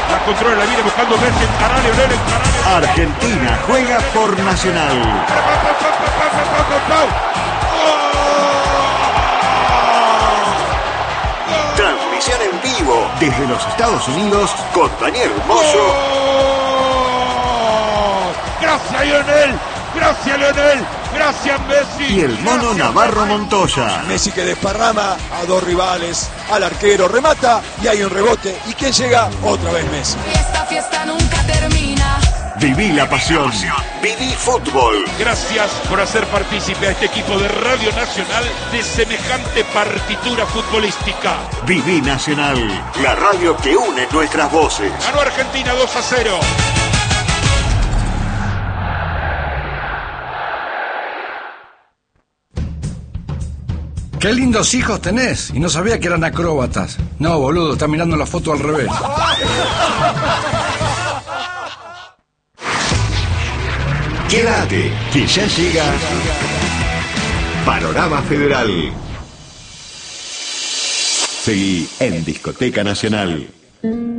La controla, la viene buscando Messi. Encará, Lionel, encará. Argentina juega por Nacional. Transmisión en vivo desde los Estados Unidos con Daniel Mozo. Gracias, Lionel. Gracias, Lionel. Gracias, Messi. Y el mono Navarro Montoya. Messi que desparrama a dos rivales, al arquero, remata y hay un rebote. ¿Y quién llega? Otra vez Messi. Y esta fiesta nunca termina. Viví la pasión. Viví fútbol. Gracias por hacer partícipe a este equipo de Radio Nacional de semejante partitura futbolística. Viví Nacional, la radio que une nuestras voces. Ganó Argentina 2-0. Qué lindos hijos tenés. Y no sabía que eran acróbatas. No, boludo, está mirando la foto al revés. Quédate, que ya llega Panorama Federal. Seguí en Discoteca Nacional.